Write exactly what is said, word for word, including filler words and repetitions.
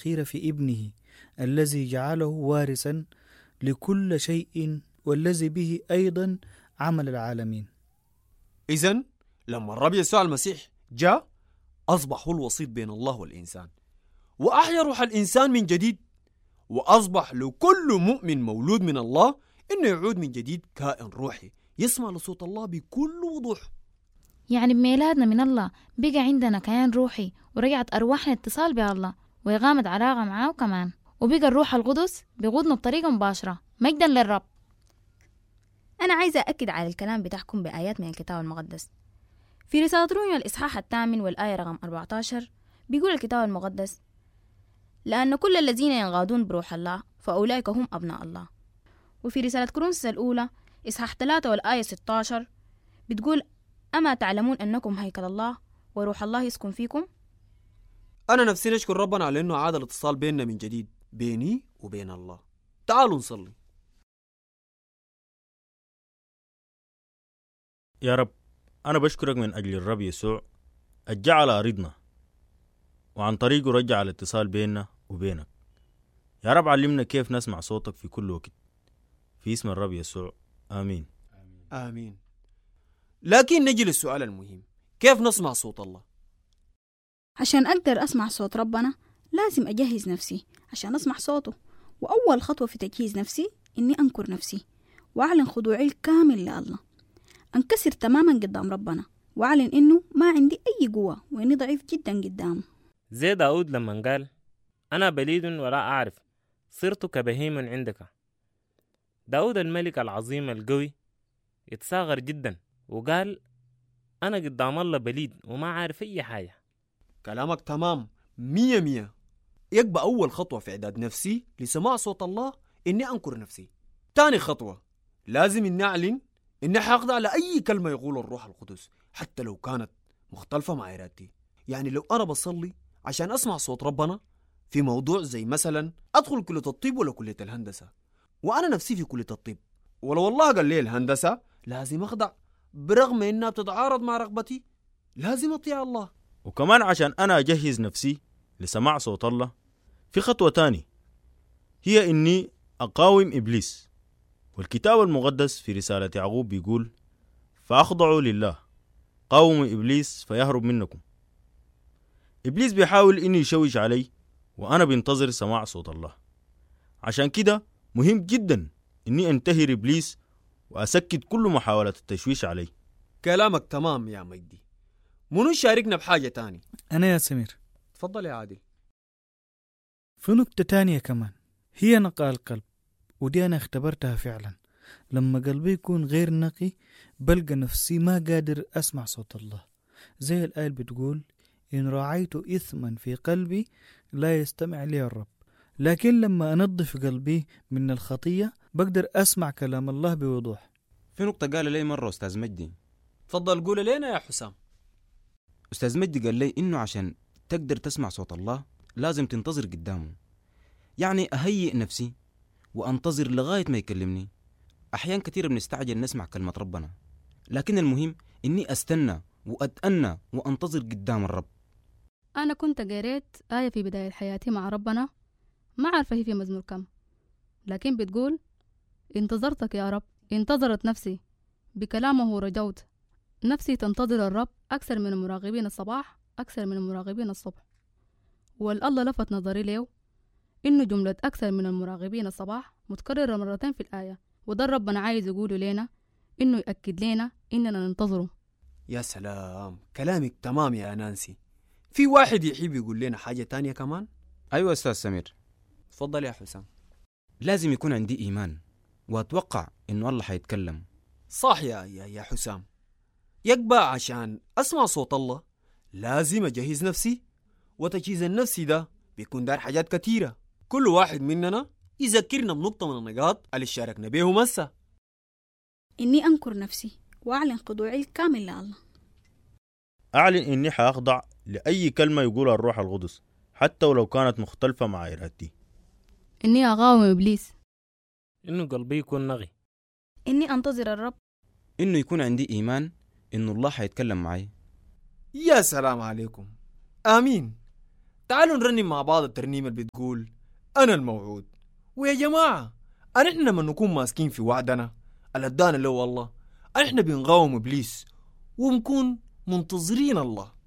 الخير في ابنه الذي جعله وارثا لكل شيء والذي به أيضا عمل العالمين. إذن لما الرب يسوع المسيح جاء أصبح هو الوسيط بين الله والإنسان، وأحيا روح الإنسان من جديد، وأصبح لكل مؤمن مولود من الله إنه يعود من جديد كائن روحي يسمع لصوت الله بكل وضوح. يعني بميلادنا من الله بقى عندنا كيان روحي، ورجعت أرواحنا اتصال بالله وإقامة علاقة معاه كمان، وبقى الروح القدس بيقودنا بطريقة مباشرة. مجدا للرب. أنا عايزة أكد على الكلام بتاعكم بآيات من الكتاب المقدس. في رسالة روميا الإصحاح الثامن والآية رقم أربعة عشر بيقول الكتاب المقدس: لأن كل الذين ينقادون بروح الله فأولئك هم أبناء الله. وفي رسالة كورنثوس الأولى إصحاح ثلاثة والآية ستة عشر بتقول: أما تعلمون أنكم هيكل الله وروح الله يسكن فيكم؟ أنا نفسي نشكر ربنا على أنه عاد الاتصال بيننا من جديد، بيني وبين الله. تعالوا نصلي. يا رب، أنا بشكرك من أجل الرب يسوع الجعل أرضنا، وعن طريقه رجع الاتصال بيننا وبينك. يا رب علمنا كيف نسمع صوتك في كل وقت، في اسم الرب يسوع، آمين. آمين. لكن نجي للسؤال المهم، كيف نسمع صوت الله؟ عشان أقدر أسمع صوت ربنا لازم أجهز نفسي عشان أسمع صوته، وأول خطوة في تجهيز نفسي إني أنكر نفسي وأعلن خضوعي الكامل لله، أنكسر تماما قدام ربنا وأعلن إنه ما عندي أي قوة وإني ضعيف جدا قدامه. زي داود لما قال: أنا بليد ولا أعرف، صرت كبهيم عندك. داود الملك العظيم القوي يتصاغر جدا وقال: أنا قدام الله بليد وما عارف أي حاجة. كلامك تمام مية مية. يبقى أول خطوة في إعداد نفسي لسماع صوت الله إني أنكر نفسي. تاني خطوة لازم إني أعلن إني حأخضع لأي كلمة يقول الروح القدس حتى لو كانت مختلفة مع إرادتي. يعني لو أنا بصلي عشان أسمع صوت ربنا في موضوع زي مثلا أدخل كلية الطب ولا كلية الهندسة، وأنا نفسي في كلية الطب، ولو الله قال لي الهندسة لازم أخضع برغم إنها بتتعارض مع رغبتي، لازم أطيع الله. وكمان عشان أنا أجهز نفسي لسماع صوت الله في خطوة تاني، هي إني أقاوم إبليس. والكتاب المقدس في رسالة يعقوب بيقول: فأخضعوا لله، قاوموا إبليس فيهرب منكم. إبليس بيحاول إني يشوش علي وأنا بنتظر سماع صوت الله. عشان كده مهم جدا إني أنتهر إبليس وأسكت كل محاولة التشويش علي. كلامك تمام يا مجدي. منو شاركنا بحاجة تاني؟ أنا يا سمير. تفضل يا عادل. في نقطة تانية كمان، هي نقاء القلب، ودي أنا اختبرتها فعلا. لما قلبي يكون غير نقي بلقى نفسي ما قادر أسمع صوت الله، زي الآية بتقول: إن راعيت إثما في قلبي لا يستمع لي الرب. لكن لما أنظف قلبي من الخطية بقدر أسمع كلام الله بوضوح. في نقطة قال لي مرة أستاذ مجدي. تفضل قول لنا يا حسام. أستاذ مجدي قال لي إنه عشان تقدر تسمع صوت الله لازم تنتظر قدامه. يعني أهيئ نفسي وأنتظر لغاية ما يكلمني. أحيان كثير بنستعجل نسمع كلمة ربنا، لكن المهم إني أستنى وأتأنى وأنتظر قدام الرب. أنا كنت قريت آية في بداية حياتي مع ربنا، ما عارفة هي في مزمور كم، لكن بتقول: انتظرتك يا رب، انتظرت نفسي بكلامه رجوت. نفسي تنتظر الرب أكثر من المراقبين الصباح، أكثر من المراقبين الصبح. والله لفت نظري له إنه جملة أكثر من المراقبين الصباح متكررة مرتين في الآية، وده ربنا عايز يقوله لنا، إنه يأكد لنا إننا ننتظره. يا سلام، كلامك تمام يا نانسي. في واحد يحب يقول لنا حاجة تانية كمان؟ أيوة أستاذ سمير. تفضل يا حسام. لازم يكون عندي إيمان وأتوقع إنه الله حيتكلم. صح يا يا, يا حسام. يقبع عشان أسمع صوت الله لازم أجهز نفسي، وتجهيز النفسي ده بيكون دار حاجات كتيرة. كل واحد مننا يذكرنا بنقطة من النقاط اللي شاركنا بيهم هسه. إني أنكر نفسي وأعلن خضوعي الكامل لله. أعلن إني حأخضع لأي كلمة يقولها الروح القدس حتى ولو كانت مختلفة مع إرادتي. إني أقاوم إبليس. إنه قلبي يكون نغي. إني أنتظر الرب. إنه يكون عندي إيمان إنه الله حيتكلم معي. يا سلام عليكم. آمين. تعالوا نرنم مع بعض الترنيمة اللي بتقول أنا الموعود. ويا جماعة أن إحنا لما نكون ماسكين في وعدنا اللي ادانا له والله، أن إحنا بنقاوم إبليس ونكون منتظرين الله.